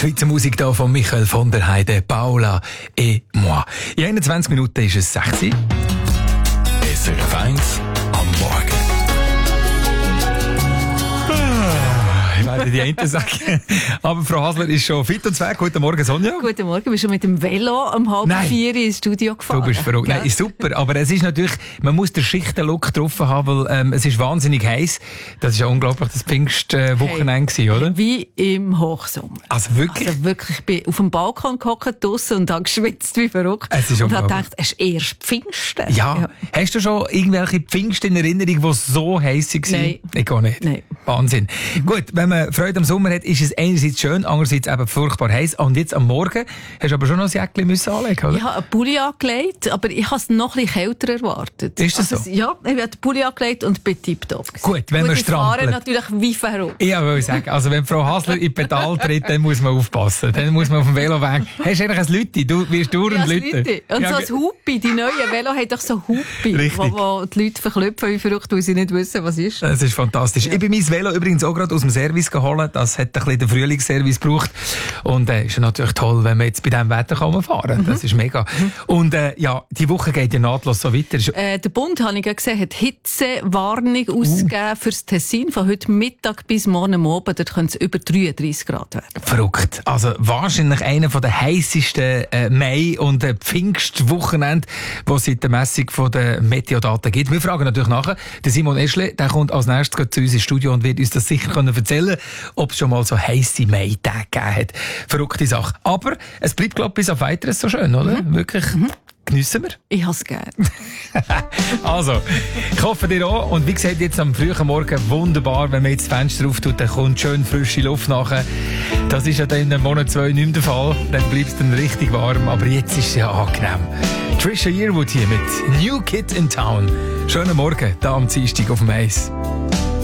Schweizer Musik hier von Michael von der Heide, Paula et moi. In 21 Minuten ist es 6 Uhr. SRF 1 am Morgen. Ich werde die einen sagen. Aber Frau Hasler ist schon fit und weg. Guten Morgen, Sonja. Guten Morgen. Wir sind schon mit dem Velo um 3:30 ins Studio gefahren. Du bist verrückt. Ja. Nein, ist super. Aber es ist natürlich, man muss den Schichtenlook drauf haben, weil es ist wahnsinnig heiß. Das ist ja unglaublich das Pfingstwochenende gewesen, oder? Wie im Hochsommer. Also wirklich? Also wirklich, ich bin auf dem Balkon gehockt draussen und habe geschwitzt wie verrückt. Es ist und habe gedacht, es ist erst Pfingsten. Ja. Hast du schon irgendwelche Pfingsten in Erinnerung, die so heiß waren? Nein. Ich gar nicht. Nein. Wahnsinn. Gut, wenn man Freude am Sommer hat, ist es einerseits schön, andererseits eben furchtbar heiß. Und jetzt am Morgen hast du aber schon noch ein Jäckchen anlegen, oder? Ich habe einen Pulli angelegt, aber ich habe es noch ein bisschen kälter erwartet. Ist das so? Ja, ich habe den Pulli angelegt und bin tipptopp. Gut, wenn wir strampeln. Ich fahre natürlich wie verrückt. Ich wollte sagen, also wenn Frau Hasler in die Pedal tritt, dann muss man aufpassen. Dann muss man auf dem Velo weg. Hast du eigentlich ein Lütti? Du wirst dauernd Lütti. Und so ein Hupi. Die neuen Velo haben doch so Hupi, wo die Leute verklüpfen wie verrückt, weil sie nicht wissen, was ist. Das ist fantastisch. Ja. Ich bin mein Velo übrigens auch gerade aus dem Service geholt. Das hat ein bisschen den Frühlingsservice gebraucht. Und ist natürlich toll, wenn man jetzt bei diesem Wetter fahren kann. Das ist mega. Und ja, die Woche geht ja nahtlos so weiter. Der Bund, habe ich ja gesehen, hat Hitzewarnung ausgegeben fürs Tessin von heute Mittag bis morgen Abend. Dort können es über 33 Grad werden. Verrückt. Also wahrscheinlich einer der heissesten Mai- und Pfingstwochenende, die es seit der Messung der Meteodaten gibt. Wir fragen natürlich nachher. Der Simon Eschle, der kommt als nächstes zu uns ins Studio und wird uns das sicher erzählen, ob es schon mal so heisse Mai-Tage gegeben hat. Verrückte Sache. Aber es bleibt, glaube ich, bis auf Weiteres so schön, oder? Wirklich. Geniessen wir? Ich habe es gerne. Also, ich hoffe dir auch. Und wie gesagt, jetzt am frühen Morgen wunderbar, wenn man jetzt das Fenster auftut, dann kommt schön frische Luft nachher. Das ist ja dann in einem Monat, 2 nicht mehr der Fall. Dann bleibt es dann richtig warm. Aber jetzt ist es ja angenehm. Trisha Yearwood hier mit New Kid in Town. Schönen Morgen, da am Dienstag auf dem Eis.